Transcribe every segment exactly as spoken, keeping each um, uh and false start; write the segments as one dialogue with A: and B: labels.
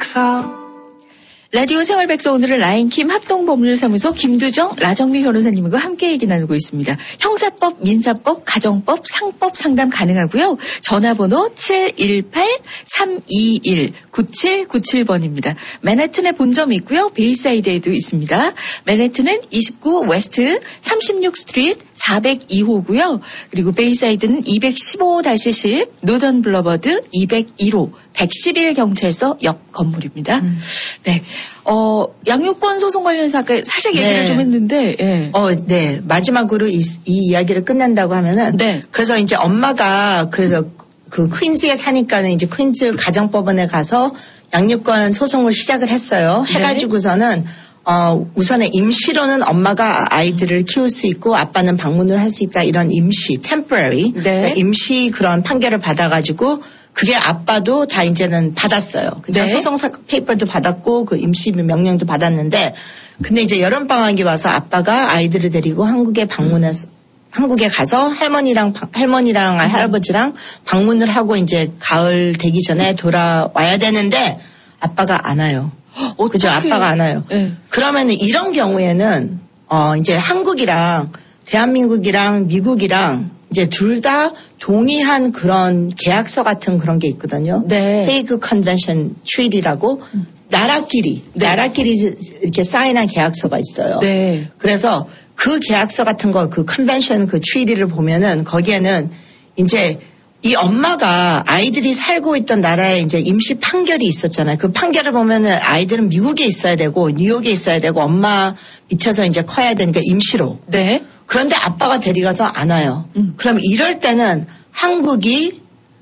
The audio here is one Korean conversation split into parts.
A: 생각백서.
B: 라디오 생활백서 오늘은 라인킴 합동법률사무소 김두정, 라정미 변호사님과 함께 얘기 나누고 있습니다. 형사법, 민사법, 가정법, 상법 상담 가능하고요. 전화번호 칠일팔 삼이일 구칠구칠 번입니다. 맨해튼에 본점이 있고요. 베이사이드에도 있습니다. 맨해튼은 이십구 웨스트 삼십육 스트리트 사백이 호고요. 그리고 베이사이드는 이백십오 십 노던 블러버드 이백일 호 백십일 경찰서 옆 건물입니다. 음. 네. 어, 양육권 소송 관련해서 아까 살짝 얘기를
C: 네.
B: 좀 했는데, 예.
C: 어, 네. 마지막으로 이, 이 이야기를 끝낸다고 하면은.
B: 네.
C: 그래서 이제 엄마가 그래서 그 퀸즈에 사니까는 이제 퀸즈 가정법원에 가서 양육권 소송을 시작을 했어요.
B: 네.
C: 해가지고서는 어, 우선에 임시로는 엄마가 아이들을 키울 수 있고 아빠는 방문을 할 수 있다. 이런 임시, temporary.
B: 네.
C: 그러니까 임시 그런 판결을 받아가지고 그게 아빠도 다 이제는 받았어요. 그죠?
B: 네.
C: 소송사 페이퍼도 받았고 그 임시 명령도 받았는데 근데 이제 여름방학이 와서 아빠가 아이들을 데리고 한국에 방문해서 한국에 가서 할머니랑 할머니랑
B: 음.
C: 할아버지랑 방문을 하고 이제 가을 되기 전에 돌아와야 되는데 아빠가 안 와요.
B: 어떡해.
C: 그죠? 아빠가 안 와요.
B: 네.
C: 그러면은 이런 경우에는 어 이제 한국이랑 대한민국이랑 미국이랑 이제 둘 다 동의한 그런 계약서 같은 그런 게 있거든요.
B: 네.
C: 헤이그 컨벤션 트리티라고
B: 음.
C: 나라끼리
B: 네.
C: 나라끼리 이렇게 사인한 계약서가 있어요.
B: 네.
C: 그래서 그 계약서 같은 거 그 컨벤션 그 트리티를 보면은 거기에는 이제 이 엄마가 아이들이 살고 있던 나라에 이제 임시 판결이 있었잖아요. 그 판결을 보면은 아이들은 미국에 있어야 되고 뉴욕에 있어야 되고 엄마 밑에서 이제 커야 되니까 임시로.
B: 네.
C: 그런데 아빠가 데려가서 안 와요.
B: 음.
C: 그럼 이럴 때는 한국이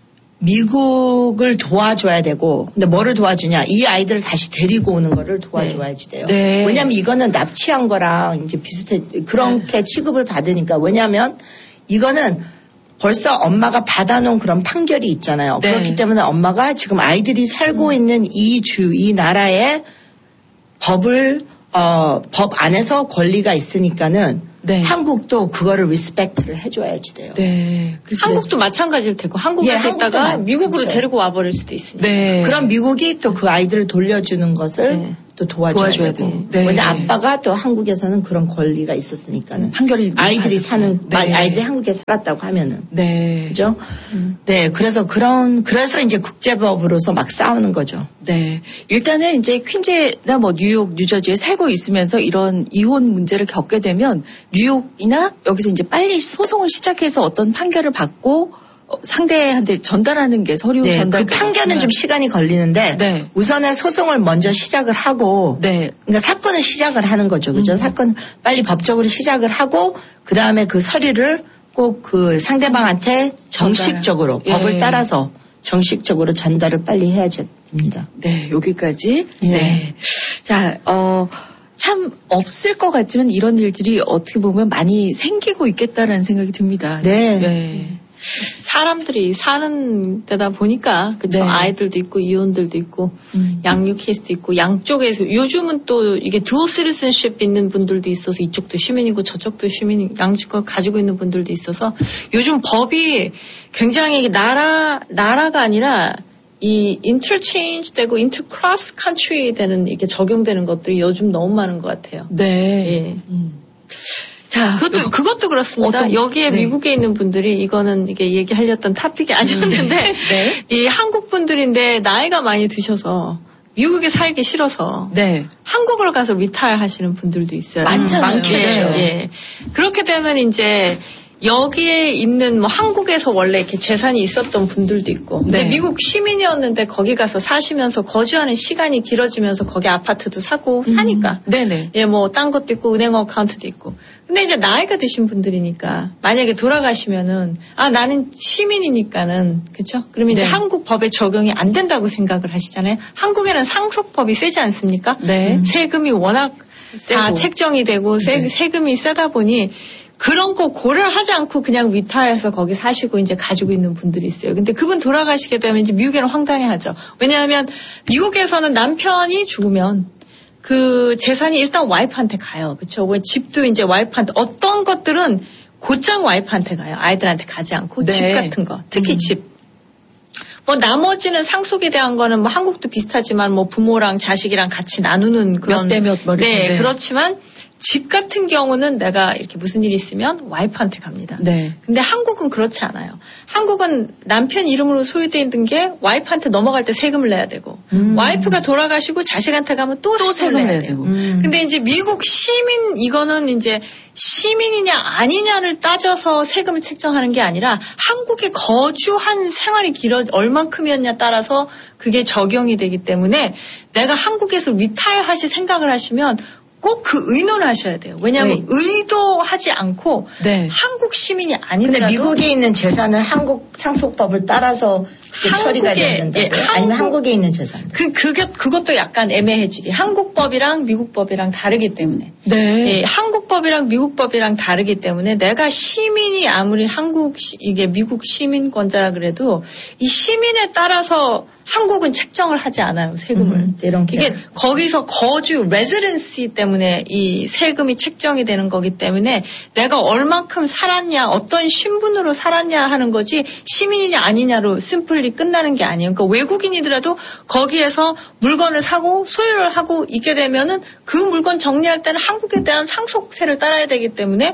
C: 미국을 도와줘야 되고, 근데 뭐를 도와주냐? 이 아이들을 다시 데리고 오는 거를 도와줘야지 돼요.
B: 네.
C: 왜냐면 이거는 납치한 거랑 이제 비슷해, 그렇게
B: 네.
C: 취급을 받으니까. 왜냐면 이거는 벌써 엄마가 받아놓은 그런 판결이 있잖아요.
B: 네.
C: 그렇기 때문에 엄마가 지금 아이들이 살고
B: 음.
C: 있는 이 주, 이 나라의 법을, 어, 법 안에서 권리가 있으니까는
B: 네.
C: 한국도 그거를 리스펙트를 해줘야지 돼요.
B: 네. 글쎄.
D: 한국도 마찬가지일 테고 한국에서
C: 예, 한국도
D: 있다가
C: 마-
D: 미국으로
C: 그렇죠.
D: 데리고 와버릴 수도 있으니까.
B: 네.
C: 그럼 미국이 또 그 아이들을 돌려주는 것을
D: 네.
C: 또 도와줘야,
B: 도와줘야
C: 되고.
B: 돼요. 네.
C: 왜냐 아빠가 또 한국에서는 그런 권리가 있었으니까는.
B: 판결이
C: 아이들이
B: 받았어요.
C: 사는,
B: 네.
C: 아이들이 한국에 살았다고 하면은.
B: 네.
C: 그죠?
B: 음.
C: 네. 그래서 그런, 그래서 이제 국제법으로서 막 싸우는 거죠.
B: 네. 일단은 이제 퀸즈나 뭐 뉴욕, 뉴저지에 살고 있으면서 이런 이혼 문제를 겪게 되면 뉴욕이나 여기서 이제 빨리 소송을 시작해서 어떤 판결을 받고 어, 상대한테 전달하는 게 서류
C: 네.
B: 전달.
C: 그 판결은 좀 시간이 걸리는데.
B: 네.
C: 우선은 소송을 먼저 시작을 하고.
B: 네.
C: 그러니까 사건을 시작을 하는 거죠. 그죠?
B: 음.
C: 사건 빨리 법적으로 시작을 하고 그 다음에 그 서류를 꼭 그 상대방한테 정식적으로
B: 예.
C: 법을 따라서 정식적으로 전달을 빨리 해야 됩니다.
B: 네, 여기까지.
C: 예.
B: 네. 자, 어, 참 없을 것 같지만 이런 일들이 어떻게 보면 많이 생기고 있겠다라는 생각이 듭니다.
C: 네.
B: 네.
D: 사람들이 사는 데다 보니까 그쵸
B: 네.
D: 아이들도 있고 이혼들도 있고
B: 음.
D: 양육 케이스도 있고 양쪽에서 요즘은 또 이게 두어 시티즌십 있는 분들도 있어서 이쪽도 시민이고 저쪽도 시민 양쪽을 가지고 있는 분들도 있어서 요즘 법이 굉장히 나라 나라가 아니라 이 인터체인지 되고 인터 크로스 컨트리 되는 이게 적용되는 것들이 요즘 너무 많은 것 같아요.
B: 네.
D: 예.
B: 음. 자,
D: 그것도, 그것도 그렇습니다.
B: 어떤-
D: 여기에
B: 네.
D: 미국에 있는 분들이 이거는 이게 얘기하려던 토픽이 아니었는데
B: 네.
D: 이 한국 분들인데 나이가 많이 드셔서 미국에 살기 싫어서
B: 네.
D: 한국으로 가서 리타일 하시는 분들도 있어요.
B: 많잖아요.
D: 많겠죠.
B: 네.
D: 예. 그렇게 되면 이제 여기에 있는 뭐 한국에서 원래 이렇게 재산이 있었던 분들도 있고 근데
B: 네.
D: 미국 시민이었는데 거기 가서 사시면서 거주하는 시간이 길어지면서 거기 아파트도 사고 사니까
B: 네네.
D: 예, 뭐, 딴 것도 있고, 은행 어카운트도 있고. 근데 이제 나이가 드신 분들이니까, 만약에 돌아가시면은, 아, 나는 시민이니까는, 그쵸? 그러면 이제
B: 네.
D: 한국 법에 적용이 안 된다고 생각을 하시잖아요. 한국에는 상속법이 세지 않습니까?
B: 네.
D: 세금이 워낙 다
B: 세고.
D: 책정이 되고, 세,
B: 네.
D: 세금이 세다 보니, 그런 거 고려를 하지 않고 그냥 리타일해서 거기 사시고 이제 가지고 있는 분들이 있어요. 근데 그분 돌아가시게 되면 이제 미국에는 황당해 하죠. 왜냐하면 미국에서는 남편이 죽으면 그 재산이 일단 와이프한테 가요. 그쵸? 왜 집도 이제 와이프한테, 어떤 것들은 곧장 와이프한테 가요. 아이들한테 가지 않고.
B: 네.
D: 집 같은 거. 특히
B: 음.
D: 집. 뭐 나머지는 상속에 대한 거는 뭐 한국도 비슷하지만 뭐 부모랑 자식이랑 같이 나누는 그런
B: 몇 대 몇 머리.
D: 네,
B: 네.
D: 그렇지만 집 같은 경우는 내가 이렇게 무슨 일이 있으면 와이프한테 갑니다.
B: 네.
D: 근데 한국은 그렇지 않아요. 한국은 남편 이름으로 소유되어 있는 게 와이프한테 넘어갈 때 세금을 내야 되고
C: 음.
D: 와이프가 돌아가시고 자식한테 가면 또,
B: 또
D: 세금을 내야
B: 되고.
D: 되고.
C: 음.
D: 근데 이제 미국 시민 이거는 이제 시민이냐 아니냐를 따져서 세금을 책정하는 게 아니라 한국에 거주한 생활이 길어 얼만큼이었냐 따라서 그게 적용이 되기 때문에 내가 한국에서 리타일 하실 생각을 하시면 꼭 그 의논을 하셔야 돼요. 왜냐하면
C: 네.
D: 의도하지 않고
B: 네.
D: 한국 시민이
C: 근데
D: 아니더라도
C: 미국에 있는 재산을 한국 상속법을 따라서 그게 처리가
D: 한국에,
C: 된다고요?
D: 예,
C: 아니면
D: 한국-
C: 한국에 있는 재산?
D: 그 그게 그것도 약간 애매해지기. 한국 법이랑 미국 법이랑 다르기 때문에.
B: 네.
D: 예, 한국 법이랑 미국 법이랑 다르기 때문에 내가 시민이 아무리 한국 시- 이게 미국 시민권자라 그래도 이 시민에 따라서 한국은 책정을 하지 않아요, 세금을.
C: 음, 이런
D: 이게 거기서 거주 레지던시 때문에 이 세금이 책정이 되는 거기 때문에 내가 얼만큼 살았냐, 어떤 신분으로 살았냐 하는 거지 시민이냐 아니냐로 심플리 끝나는 게 아니에요. 그러니까 외국인이더라도 거기에서 물건을 사고 소유를 하고 있게 되면은 그 물건 정리할 때는 한국에 대한 상속세를 따라야 되기 때문에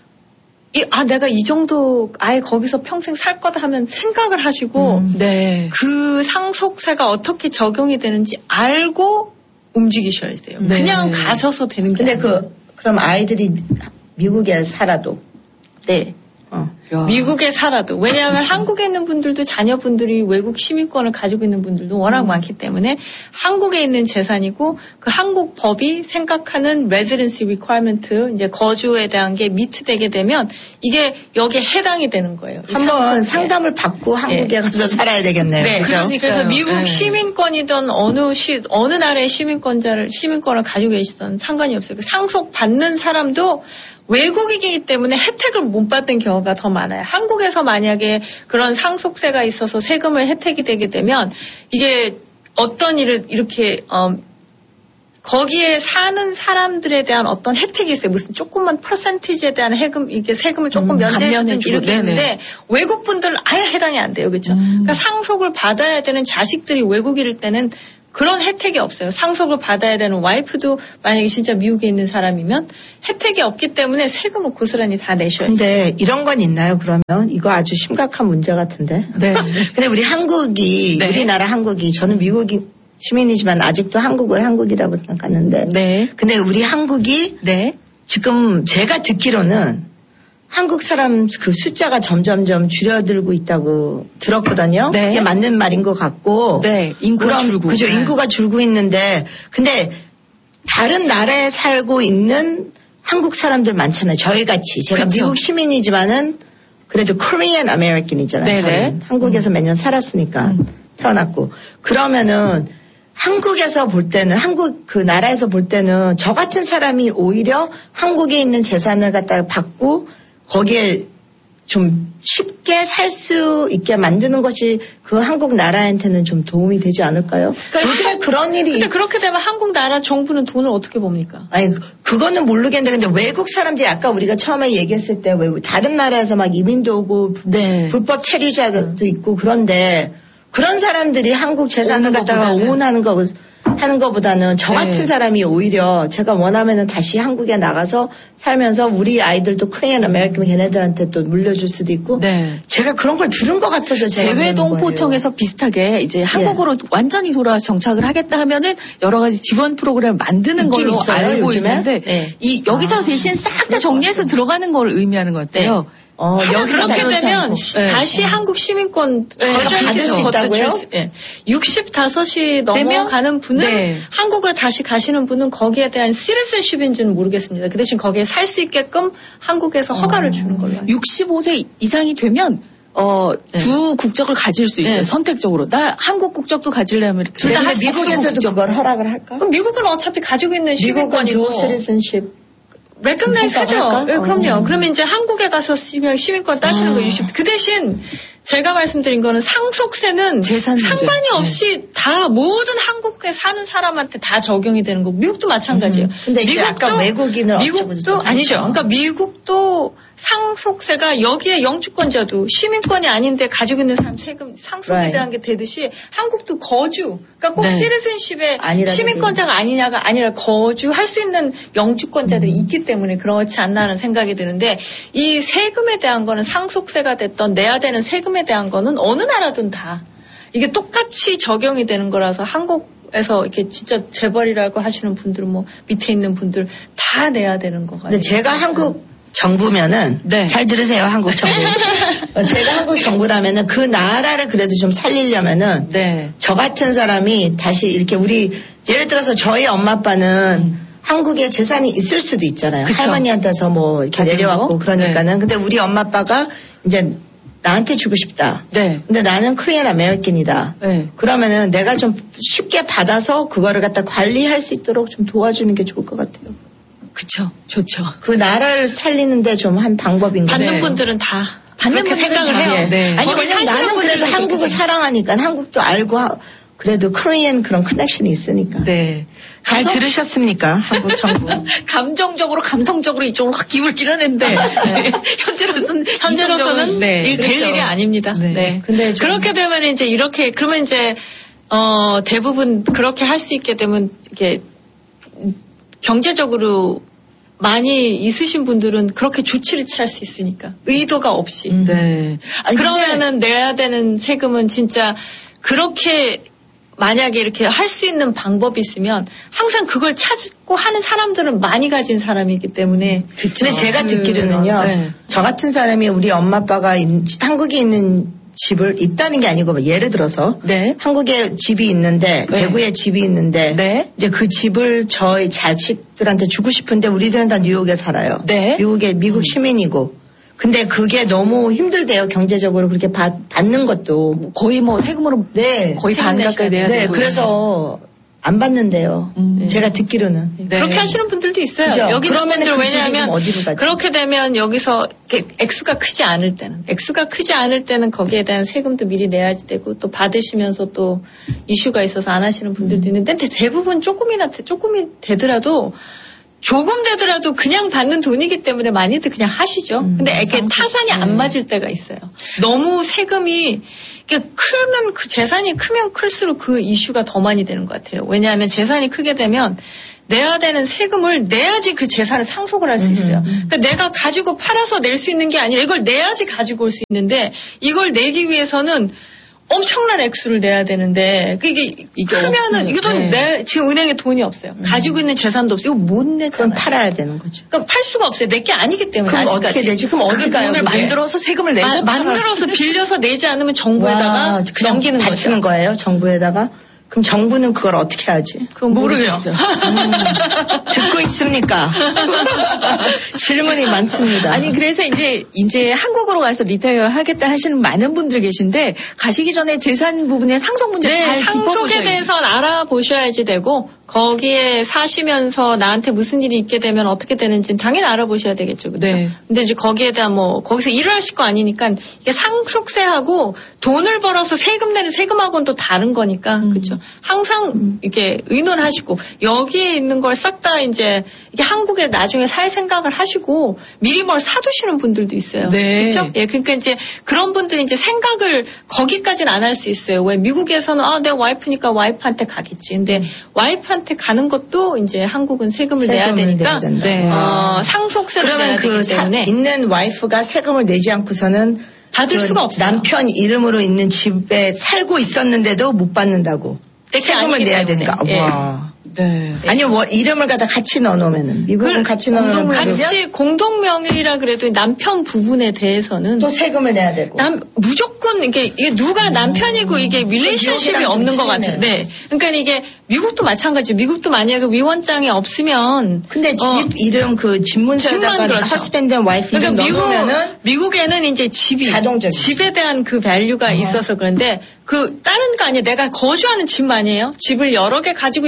D: 이, 아, 내가 이 정도 아예 거기서 평생 살 거다 하면 생각을 하시고
C: 음.
B: 네.
D: 그 상속세가 어떻게 적용이 되는지 알고 움직이셔야 돼요.
B: 네.
D: 그냥 가셔서 되는 게
C: 근데
D: 아니에요.
C: 그, 그럼 아이들이 미국에 살아도,
D: 네.
C: 어.
B: 야.
D: 미국에 살아도. 왜냐하면 한국에 있는 분들도 자녀분들이 외국 시민권을 가지고 있는 분들도 워낙
C: 음.
D: 많기 때문에 한국에 있는 재산이고 그 한국 법이 생각하는 residency requirement, 이제 거주에 대한 게 미트되게 되면 이게 여기에 해당이 되는 거예요. 이
C: 한번
D: 상속세에.
C: 상담을 받고 한국에
D: 예.
C: 가서 살아야 되겠네요.
D: 네,
C: 그죠?
B: 그러니까요.
D: 그래서 미국
B: 네.
D: 시민권이든 어느 시 어느 나라의 시민권자를 시민권을 가지고 계시던 상관이 없어요. 그 상속 받는 사람도 외국이기 때문에 혜택을 못 받는 경우가 더 많아요. 한국에서 만약에 그런 상속세가 있어서 세금을 혜택이 되게 되면 이게 어떤 일을 이렇게 어, 거기에 사는 사람들에 대한 어떤 혜택이 있어요. 무슨 조금만 퍼센티지에 대한 해금 이게 세금을 조금
B: 음,
D: 면제해주든
B: 감면해주고,
D: 이렇게
B: 네네.
D: 있는데 외국 분들은 아예 해당이 안 돼요, 그렇죠?
B: 음.
D: 그러니까 상속을 받아야 되는 자식들이 외국일 때는 그런 혜택이 없어요. 상속을 받아야 되는 와이프도 만약에 진짜 미국에 있는 사람이면 혜택이 없기 때문에 세금을 고스란히 다 내셔야 돼요.
C: 근데 이런 건 있나요, 그러면? 이거 아주 심각한 문제 같은데.
B: 네.
C: 근데 우리 한국이,
B: 네.
C: 우리나라 한국이, 저는 미국이 시민이지만 아직도 한국을 한국이라고 생각하는데.
B: 네.
C: 근데 우리 한국이
B: 네.
C: 지금 제가 듣기로는 한국 사람 그 숫자가 점점점 줄어들고 있다고 들었거든요.
B: 네.
C: 그게 맞는 말인 것 같고.
B: 네. 인구가
C: 그럼,
B: 줄고.
C: 그죠.
B: 네.
C: 인구가 줄고 있는데. 근데 다른 나라에 살고 있는 한국 사람들 많잖아요. 저희 같이. 제가
B: 그쵸.
C: 미국 시민이지만은 그래도 코리안 아메리칸이잖아요.
B: 네네.
C: 저는 한국에서 몇 년 살았으니까
B: 음.
C: 태어났고. 그러면은 한국에서 볼 때는 한국 그 나라에서 볼 때는 저 같은 사람이 오히려 한국에 있는 재산을 갖다가 받고 거기에 좀 쉽게 살 수 있게 만드는 것이 그 한국 나라한테는 좀 도움이 되지 않을까요?
B: 그러니까
C: 요즘에 그런 일이
D: 근데 그렇게 되면 한국 나라 정부는 돈을 어떻게 봅니까?
C: 아니 그- 그거는 모르겠는데 근데 외국 사람들이 아까 우리가 처음에 얘기했을 때 왜 다른 나라에서 막 이민도 오고 불-
B: 네.
C: 불법 체류자도 있고 그런데 그런 사람들이 한국 재산을
B: 오는
C: 갖다가
B: 것보다는.
C: 오운하는 거 하는 것보다는 저 같은
B: 네.
C: 사람이 오히려 제가 원하면은 다시 한국에 나가서 살면서 우리 아이들도 코리안 아메리칸 걔네들한테 또 물려줄 수도 있고
B: 네.
C: 제가 그런 걸 들은 것 같아서 제가 그러는
B: 재외동포청에서 비슷하게 이제 한국으로 완전히 돌아와서 정착을 하겠다 하면은 여러 가지 지원 프로그램을 만드는
C: 있긴
B: 걸로
C: 있어요,
B: 알고
C: 요즘에?
B: 있는데
D: 네.
B: 이 여기서
C: 아,
B: 대신 싹 다 정리해서 들어가는 걸 의미하는 것 같아요.
C: 어,
B: 하나
C: 여기서
B: 그렇게
C: 다
D: 그렇게 되면
B: 않고.
D: 시-
B: 네.
D: 다시 한국 시민권
B: 네,
D: 거주할
C: 받을 수
D: 것도
C: 있다고요?
D: 줄 수- 예. 육십오이
B: 되면?
D: 넘어가는 분은
B: 네.
D: 한국을 다시 가시는 분은 거기에 대한 시티즌십인지는 모르겠습니다. 그 대신 거기에 살 수 있게끔 한국에서 허가를
C: 어.
D: 주는 걸로. 알고
B: 육십오 세 이상이 되면 어,
D: 네.
B: 두 국적을 가질 수 있어요.
D: 네.
B: 선택적으로. 나 한국 국적도 가지려면 이렇게.
C: 둘다
B: 근데
C: 미국에서도 그걸 허락을 할까?
D: 그럼 미국은 어차피 가지고 있는
C: 미국은
D: 시민권이고
C: dual citizenship
D: 레커나이즈 하죠.
C: 할까?
D: 예, 그럼요.
C: 어.
D: 그러면 이제 한국에 가서 시민, 시민권 따시는
C: 아.
D: 거 육십. 그 대신 제가 말씀드린 거는 상속세는
B: 재산 문제.
D: 상관이 없이 네. 다 모든 한국에 사는 사람한테 다 적용이 되는 거고 미국도 마찬가지예요.
C: 음. 근데 이제
D: 미국도
C: 아까 외국인을
D: 미국도 아니죠. 그러니까 미국도 상속세가 여기에 영주권자도 시민권이 아닌데 가지고 있는 사람 세금 상속에 right. 대한 게 되듯이 한국도 거주 그러니까 꼭 네. 시티즌십의 시민권자가 아니냐가 아니라 거주할 수 있는 영주권자들이 음. 있기 때문에 그렇지 않나 하는 생각이 드는데 이 세금에 대한 거는 상속세가 됐던 내야 되는 세금에 대한 거는 어느 나라든 다 이게 똑같이 적용이 되는 거라서 한국에서 이렇게 진짜 재벌이라고 하시는 분들 뭐 밑에 있는 분들 다 내야 되는 거 같아요.
C: 근데 제가 한국 정부면은 네. 잘 들으세요 한국 정부. 제가 한국 정부라면은 그 나라를 그래도 좀 살리려면은 네. 저 같은 사람이 다시 이렇게 우리 예를 들어서 저희 엄마 아빠는 음. 한국에 재산이 있을 수도 있잖아요. 그쵸. 할머니한테서 뭐 이렇게 내려왔고 그러니까는 네. 근데 우리 엄마 아빠가 이제 나한테 주고 싶다. 네. 근데 나는 코리안 아메리칸이다. 네. 그러면은 내가 좀 쉽게 받아서 그거를 갖다 관리할 수 있도록 좀 도와주는 게 좋을 것 같아요.
B: 그쵸, 좋죠.
C: 그 나라를 살리는데 좀 한 방법인 거예요.
D: 받는 네. 분들은 다
C: 받는
D: 그렇게 생각을
C: 다
D: 해요.
C: 네. 아니 왜냐면 나는 그래도 한국을 사랑하니까 한국도 알고 하, 그래도 코리안 그런 커넥션이 있으니까. 네. 잘 감성... 들으셨습니까? 한국 정부.
B: 감정적으로 감성적으로 이쪽으로 확 기울기는 했는데 네. 현재로서는
D: 현재로서는 네. 일 될 그렇죠. 일이 아닙니다. 네. 네. 근데 좀... 그렇게 되면 이제 이렇게 그러면 이제 어 대부분 그렇게 할 수 있게 되면 이게 경제적으로 많이 있으신 분들은 그렇게 조치를 취할 수 있으니까 의도가 없이. 네. 아니, 그러면은 근데... 내야 되는 세금은 진짜 그렇게 만약에 이렇게 할 수 있는 방법이 있으면 항상 그걸 찾고 하는 사람들은 많이 가진 사람이기 때문에.
C: 그쵸. 근데 제가 듣기로는요. 네. 저 같은 사람이 우리 엄마 아빠가 한국에 있는 집을 있다는 게 아니고 예를 들어서 네. 한국에 집이 있는데 네. 대구에 집이 있는데 네. 이제 그 집을 저희 자식들한테 주고 싶은데 우리들은 다 뉴욕에 살아요. 네. 미국에 미국 음. 시민이고 근데 그게 너무 힘들대요. 경제적으로 그렇게 받, 받는 것도
B: 거의 뭐 세금으로 네. 거의 반 가까이 내야
C: 네. 되고 그래서 안 받는데요. 음. 제가 듣기로는
D: 네. 그렇게 하시는 분들도 있어요. 그죠? 여기 분들 그 왜냐하면 그렇게 되면 여기서 액수가 크지 않을 때는 액수가 크지 않을 때는 거기에 대한 세금도 미리 내야지 되고 또 받으시면서 또 이슈가 있어서 안 하시는 분들도 있는데 근데 대부분 조금이나 조금이 되더라도 조금 되더라도 그냥 받는 돈이기 때문에 많이들 그냥 하시죠. 음, 근데 이게 타산이 네. 안 맞을 때가 있어요. 너무 세금이 크면 그 재산이 크면 클수록 그 이슈가 더 많이 되는 것 같아요. 왜냐하면 재산이 크게 되면 내야 되는 세금을 내야지 그 재산을 상속을 할 수 있어요. 음, 음. 그러니까 내가 가지고 팔아서 낼 수 있는 게 아니라 이걸 내야지 가지고 올 수 있는데 이걸 내기 위해서는 엄청난 액수를 내야 되는데 이게, 이게 크면은 이것도 네. 내 지금 은행에 돈이 없어요. 음. 가지고 있는 재산도 없어요. 이거 못 내잖아요.
C: 그럼 팔아야 되는 거죠.
D: 그럼 팔 수가 없어요. 내 게 아니기 때문에.
C: 그럼
D: 아직까지.
C: 어떻게 되지? 그럼 어디 가요?
B: 돈을 만들어서 세금을 내고
D: 아, 만들어서 빌려서 내지 않으면 정부에다가 넘기는 거죠.
C: 바치는 거예요. 정부에다가. 그럼 정부는 그걸 어떻게 하지?
B: 그건 모르겠어.
C: 음, 듣고 있습니까? 질문이 많습니다.
B: 아니 그래서 이제 이제 한국으로 가서 리타이어 하겠다 하시는 많은 분들 계신데 가시기 전에 재산 부분의 상속 문제
D: 네,
B: 잘
D: 상속에 대해서는 알아보셔야지 되고 거기에 사시면서 나한테 무슨 일이 있게 되면 어떻게 되는지는 당연히 알아보셔야 되겠죠. 그렇죠? 네. 근데 이제 거기에 대한 뭐 거기서 일을 하실 거 아니니까 이게 상속세하고 돈을 벌어서 세금 내는 세금하고는 또 다른 거니까. 음. 그렇죠? 항상 이렇게 의논하시고 여기에 있는 걸 싹 다 이제 이게 한국에 나중에 살 생각을 하시고 미리 뭘 사두시는 분들도 있어요.
B: 네.
D: 그렇죠? 예, 그러니까 이제 그런 분들이 이제 생각을 거기까지는 안 할 수 있어요. 왜 미국에서는 아, 내 와이프니까 와이프한테 가겠지. 근데 와이프한테 가는 것도 이제 한국은 세금을, 세금을 내야 되니까
B: 네.
D: 어, 상속세를 내야
C: 그
D: 되기 때문에
C: 사, 있는 와이프가 세금을 내지 않고서는
D: 받을 그 수가 없어요.
C: 남편 이름으로 있는 집에 살고 있었는데도 못 받는다고. 세금을 내야 되니까.
D: 예.
C: 와.
B: 네.
C: 아니요, 뭐 이름을 갖다 같이 넣어놓으면은 미국은 같이 넣어놓으면
D: 같이 공동명의라 그래도 남편 부분에 대해서는
C: 또 세금을 내야 되고.
D: 남 무조건 이게 이게 누가 음. 남편이고 이게 릴레이션십이 없는 것 같아요. 네. 그러니까 이게 미국도 마찬가지죠. 미국도 만약에 위원장이 없으면
C: 근데 집 어, 이름 그 집문서에다가
D: 그렇죠.
C: husband and wife 이름
D: 그러니까
C: 넣으면은
D: 미국에는 이제 집이
C: 자동적인
D: 집에 대한 그 밸류가 어. 있어서 그런데 그 다른 거 아니에요. 내가 거주하는 집 아니에요. 집을 여러 개 가지고 있으면 다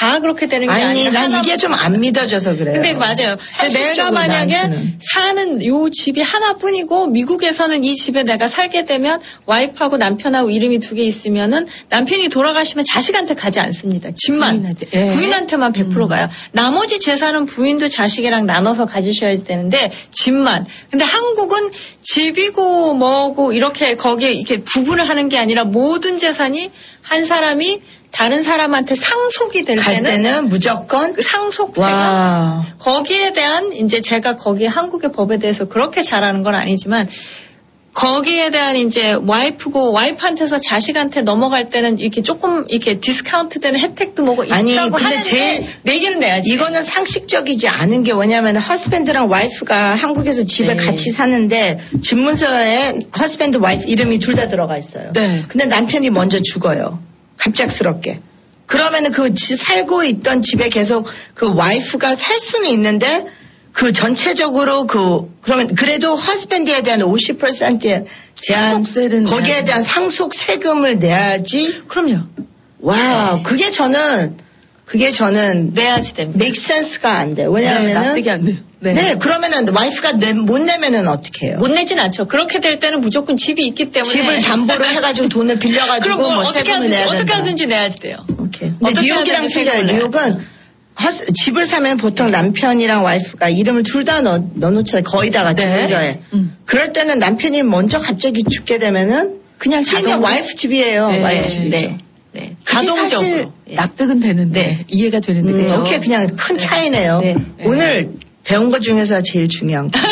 D: 다 그렇게 되는 게
C: 아니,
D: 아니라
C: 난
D: 하나...
C: 이게 좀 안 믿어져서 그래요.
D: 근데 맞아요. 근데 내가 만약에 나한테는. 사는 요 집이 하나뿐이고 미국에서는 이 집에 내가 살게 되면 와이프하고 남편하고 이름이 두 개 있으면은 남편이 돌아가시면 자식한테 가지 않습니다. 집만
B: 부인한테, 예.
D: 부인한테만 백 퍼센트
B: 음.
D: 가요. 나머지 재산은 부인도 자식이랑 나눠서 가지셔야 되는데 집만. 근데 한국은 집이고 뭐고 이렇게 거기에 이렇게 구분을 하는 게 아니라 모든 재산이 한 사람이 다른 사람한테 상속이 될
C: 갈
D: 때는,
C: 때는 무조건
D: 그 상속세가
C: 와.
D: 거기에 대한 이제 제가 거기 한국의 법에 대해서 그렇게 잘 아는 건 아니지만 거기에 대한 이제 와이프고 와이프한테서 자식한테 넘어갈 때는 이렇게 조금 이렇게 디스카운트 되는 혜택도 뭐고
C: 아니,
D: 있다고
C: 근데
D: 하는데
C: 제일
D: 내기는 내야지.
C: 이거는 상식적이지 않은 게 뭐냐면 허스밴드랑 와이프가 한국에서 집에
B: 네.
C: 같이 사는데 집문서에 허스밴드 와이프 이름이 둘 다 들어가 있어요.
B: 네.
C: 근데 남편이 먼저 죽어요. 갑작스럽게. 그러면은 그 지- 살고 있던 집에 계속 그 와이프가 살 수는 있는데 그 전체적으로 그 그러면 그래도 허스밴드에 대한 오십 퍼센트에 대한
B: 상속세는
C: 거기에
B: 내야지.
C: 대한 상속 세금을 내야지.
D: 그럼요.
C: 와, 그게 저는 그게 저는
D: 내야지 됩니다.
C: make sense가 안 돼요.
B: 네,
C: 왜냐하면은
B: 납득이 안 돼요.
C: 네.
B: 네.
C: 그러면은 와이프가 내, 못 내면은 어떻게 해요?
D: 못 내진 않죠. 그렇게 될 때는 무조건 집이 있기 때문에
C: 집을 담보로 해가지고 돈을 빌려가지고
D: 그럼 뭐
C: 뭐
D: 어떻게
C: 세금을
D: 하든지
C: 내야 된다.
D: 어떻게 하든지 내야지 돼요.
C: 오케이. 근데
D: 어떻게
C: 뉴욕이랑
D: 하든지
C: 틀려요.
D: 세금을
C: 뉴욕은 허스- 집을 사면 보통 남편이랑 와이프가 이름을 둘 다 넣, 넣어놓잖아요. 거의 다 같이
B: 네.
C: 문서에.
B: 음.
C: 그럴 때는 남편이 먼저 갑자기 죽게 되면은
B: 그냥
C: 그냥
B: 자동
C: 와이프 집이에요.
B: 네,
C: 와이프 집이죠.
D: 네. 네.
B: 사실
D: 자동적으로. 예.
B: 납득은 되는데
D: 네.
B: 이해가 되는데
C: 음,
B: 그죠?
C: 오케이, 그냥 큰 차이네요.
D: 네.
C: 오늘 배운 것 중에서 제일 중요한 거.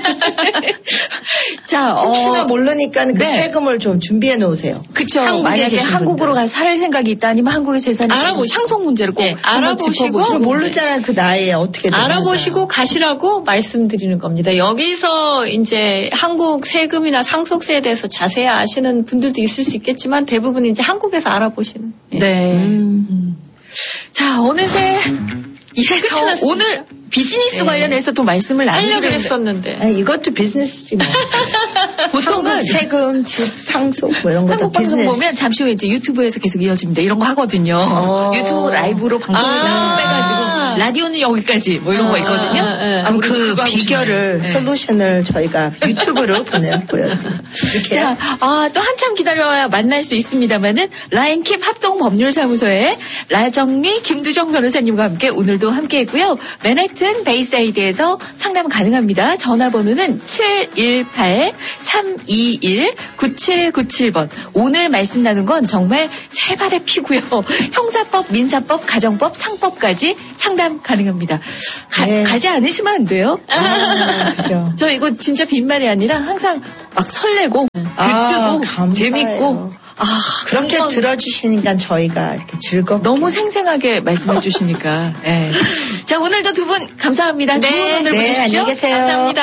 B: 자, 어,
C: 혹시나 모르니까 그
B: 네.
C: 세금을 좀 준비해 놓으세요.
B: 그쵸.
C: 한국에
B: 만약에
C: 계신
B: 한국으로
C: 분들.
B: 가서 살 생각이 있다 아니면 한국의 재산이
D: 알아보시고.
B: 상속 문제를 꼭
D: 네,
B: 한번
D: 알아보시고.
B: 짚어보시고.
C: 그거 모르잖아요. 그 나이에 어떻게 되는지.
D: 알아보시고 가시라고 말씀드리는 겁니다. 여기서 이제 한국 세금이나 상속세에 대해서 자세히 아시는 분들도 있을 수 있겠지만 대부분 이제 한국에서 알아보시는. 예.
B: 네.
C: 음.
B: 음. 자, 어느새 이래서
D: 끝이 났습니다.
B: 오늘 비즈니스
D: 네.
B: 관련해서 또 말씀을
D: 하려고
B: 나누기로
D: 했었는데.
C: 아니, 이것도 비즈니스지 뭐.
B: 보통은
C: 한국 세금, 집, 상속 뭐 이런 거다
B: 한국 방송
C: 비즈니스.
B: 보면 잠시 후에 이제 유튜브에서 계속 이어집니다. 이런 거 하거든요.
C: 어.
B: 유튜브 라이브로 방송을
D: 아.
B: 빼가지고 라디오는 여기까지 뭐 이런 거 있거든요.
D: 아, 아, 아.
C: 그럼
B: 우리
C: 그
B: 그거 하고
C: 비결을,
B: 싶네요. 네.
C: 솔루션을 저희가 유튜브로 보내고요. 이렇게.
B: 자, 아, 또 한참 기다려야 만날 수 있습니다만은 라인킴 합동법률사무소의 라정미, 김두정 변호사님과 함께 오늘도 함께했고요. 맨해튼 베이사이드에서 상담 가능합니다. 전화번호는 칠일팔 삼이일 구칠구칠 번. 오늘 말씀 나눈 건 정말 세 발의 피고요. 형사법, 민사법, 가정법, 상법까지 상담 가능합니다. 가,
C: 네.
B: 가지 않으시면 안 돼요.
C: 아, 그죠.
B: 저 이거 진짜 빈말이 아니라 항상 막 설레고
C: 아,
B: 들뜨고
C: 감사해요.
B: 재밌고 아
C: 그렇게
B: 금방
C: 들어주시니까 저희가 이렇게 즐겁게.
B: 너무 생생하게 말씀해 주시니까 예. 자 오늘도 두 분 감사합니다.
D: 네.
B: 좋은 오늘
C: 네,
B: 보내십시오.
C: 안녕히 계세요.
D: 감사합니다.